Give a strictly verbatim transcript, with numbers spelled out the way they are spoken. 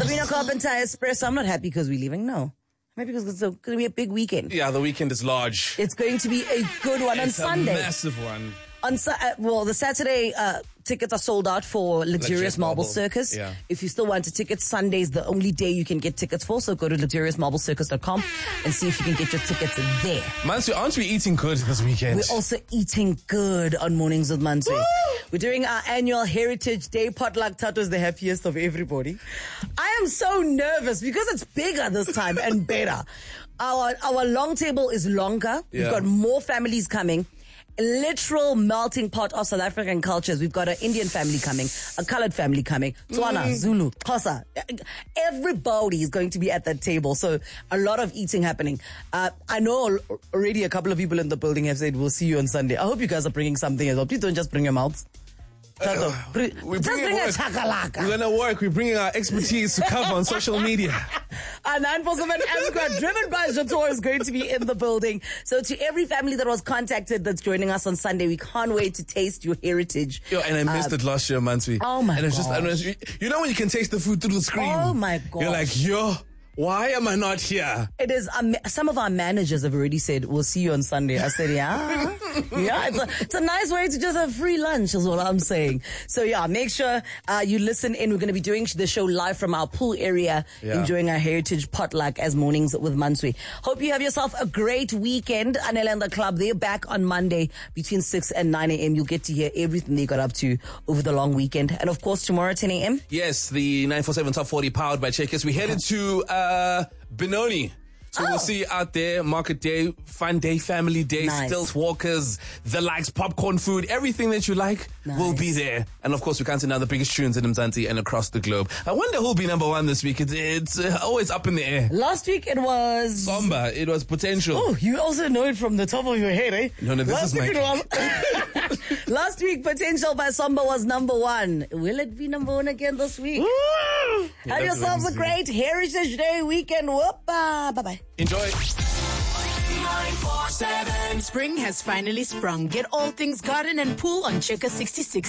Sabrina Carpenter Espresso. I'm not happy because we're leaving. No. I'm happy because it's going to be a big weekend. Yeah, the weekend is large. It's going to be a good one it's on Sunday. A massive one. On uh, well, the Saturday uh, tickets are sold out for Luxurious, Luxurious Marble, Marble. Circus. Yeah. If you still want a ticket, Sunday's the only day you can get tickets for. So go to luxurious marble circus dot com and see if you can get your tickets there. Mansu, aren't we eating good this weekend? We're also eating good on Mornings with Mansu. We're doing our annual Heritage Day potluck. Tato's the happiest of everybody. I am so nervous because it's bigger this time and better. Our our long table is longer. Yeah. We've got more families coming. A literal melting pot of South African cultures. We've got an Indian family coming, a colored family coming, Tswana, mm. Zulu, Xhosa. Everybody is going to be at that table. So a lot of eating happening. Uh, I know already a couple of people in the building have said, we'll see you on Sunday. I hope you guys are bringing something as well. Please don't just bring your mouths. Uh, bring, we're just bring a work. chakalaka. We're going to work. We're bringing our expertise to cover on social media. Our nine four seven M Squad, driven by Jator, is going to be in the building. So to every family that was contacted that's joining us on Sunday, we can't wait to taste your heritage. Yo, and I missed uh, it last year, Mansui. Oh my and it's God. just, you, you know when you can taste the food through the screen? Oh my God. You're like, yo, why am I not here? It is, um, some of our managers have already said, we'll see you on Sunday. I said, yeah. Yeah, it's a, it's a nice way to just have free lunch is what I'm saying. So yeah, make sure uh, you listen in. We're going to be doing the show live from our pool area, yeah. enjoying our heritage potluck as Mornings with Mansui. Hope you have yourself a great weekend. Anela and the club, they're back on Monday between six and nine a.m. You'll get to hear everything they got up to over the long weekend. And of course, tomorrow ten a.m. Yes, the nine four seven Top forty powered by Checkers. We headed to uh, Benoni. So oh. we'll see you out there, market day, fun day, family day, nice. Stills walkers, the likes, popcorn food, everything that you like nice. will be there. And of course, we can't see now the biggest tunes in Mzansi and across the globe. I wonder who'll be number one this week. It's, it's uh, always up in the air. Last week it was... Somber. It was Potential. Oh, you also know it from the top of your head, eh? No, no, this Last is my... Week was... Last week, Potential by Somber was number one. Will it be number one again this week? Yeah, have yourselves a great Heritage Day weekend. Whoop, uh, bye-bye. Enjoy. nine four seven Spring has finally sprung. Get all things garden and pool on Checker sixty-six.